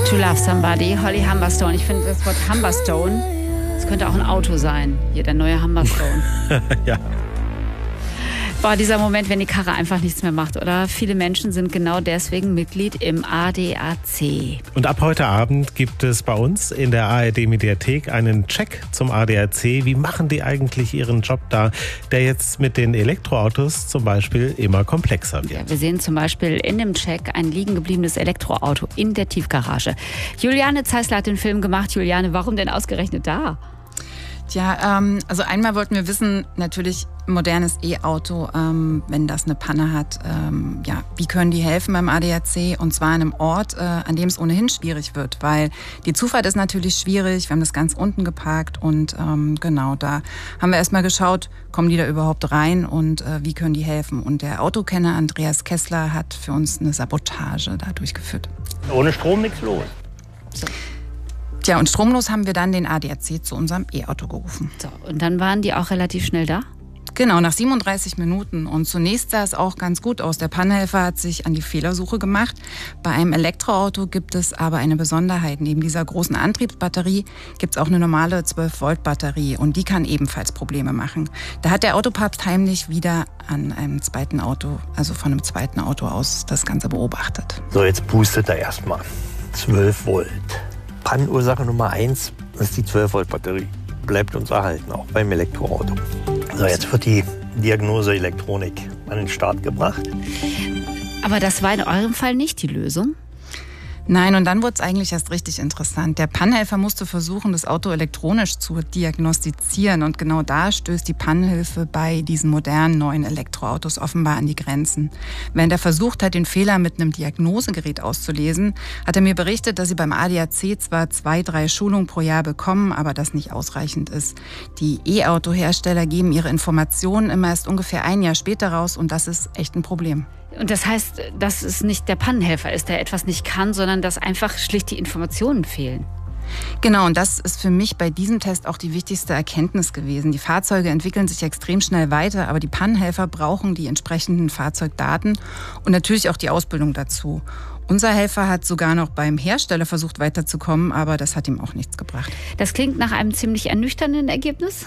to Love Somebody, Holly Humberstone. Ich finde das Wort Humberstone, das könnte auch ein Auto sein. Hier, der neue Humberstone. Ja. Boah, dieser Moment, wenn die Karre einfach nichts mehr macht, oder? Viele Menschen sind genau deswegen Mitglied im ADAC. Und ab heute Abend gibt es bei uns in der ARD-Mediathek einen Check zum ADAC. Wie machen die eigentlich ihren Job da, der jetzt mit den Elektroautos zum Beispiel immer komplexer wird? Ja, wir sehen zum Beispiel in dem Check ein liegen gebliebenes Elektroauto in der Tiefgarage. Juliane Zeissler hat den Film gemacht. Juliane, warum denn ausgerechnet da? Ja, also einmal wollten wir wissen, natürlich modernes E-Auto, wenn das eine Panne hat, wie können die helfen beim ADAC? Und zwar an einem Ort, an dem es ohnehin schwierig wird, weil die Zufahrt ist natürlich schwierig. Wir haben das ganz unten geparkt und genau, da haben wir erstmal geschaut, kommen die da überhaupt rein und wie können die helfen? Und der Autokenner Andreas Kessler hat für uns eine Sabotage da durchgeführt. Ohne Strom nichts los. So. Tja, und stromlos haben wir dann den ADAC zu unserem E-Auto gerufen. So, und dann waren die auch relativ schnell da? Genau, nach 37 Minuten. Und zunächst sah es auch ganz gut aus. Der Pannenhelfer hat sich an die Fehlersuche gemacht. Bei einem Elektroauto gibt es aber eine Besonderheit. Neben dieser großen Antriebsbatterie gibt es auch eine normale 12-Volt-Batterie. Und die kann ebenfalls Probleme machen. Da hat der Autopapst heimlich wieder an einem zweiten Auto, also von einem zweiten Auto aus, das Ganze beobachtet. So, jetzt boostet er erstmal. 12 Volt. Pannenursache Nummer 1 ist die 12-Volt-Batterie. Bleibt uns erhalten, auch beim Elektroauto. So, jetzt wird die Diagnose Elektronik an den Start gebracht. Aber das war in eurem Fall nicht die Lösung? Nein, und dann wurde es eigentlich erst richtig interessant. Der Pannenhelfer musste versuchen, das Auto elektronisch zu diagnostizieren. Und genau da stößt die Pannenhilfe bei diesen modernen neuen Elektroautos offenbar an die Grenzen. Während er versucht hat, den Fehler mit einem Diagnosegerät auszulesen, hat er mir berichtet, dass sie beim ADAC zwar 2-3 Schulungen pro Jahr bekommen, aber das nicht ausreichend ist. Die E-Auto-Hersteller geben ihre Informationen immer erst ungefähr ein Jahr später raus und das ist echt ein Problem. Und das heißt, dass es nicht der Pannenhelfer ist, der etwas nicht kann, sondern dass einfach schlicht die Informationen fehlen. Genau, und das ist für mich bei diesem Test auch die wichtigste Erkenntnis gewesen. Die Fahrzeuge entwickeln sich extrem schnell weiter, aber die Pannenhelfer brauchen die entsprechenden Fahrzeugdaten und natürlich auch die Ausbildung dazu. Unser Helfer hat sogar noch beim Hersteller versucht weiterzukommen, aber das hat ihm auch nichts gebracht. Das klingt nach einem ziemlich ernüchternden Ergebnis.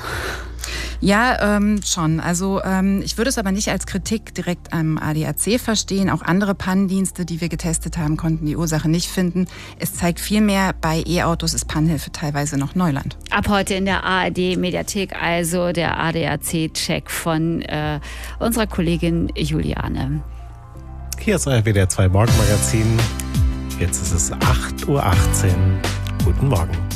Ja, schon. Also ich würde es aber nicht als Kritik direkt am ADAC verstehen. Auch andere Pannendienste, die wir getestet haben, konnten die Ursache nicht finden. Es zeigt vielmehr, bei E-Autos ist Pannenhilfe teilweise noch Neuland. Ab heute in der ARD-Mediathek, also der ADAC-Check von unserer Kollegin Juliane. Hier ist euer WDR 2 Morgenmagazin. Jetzt ist es 8:18 Uhr. Guten Morgen.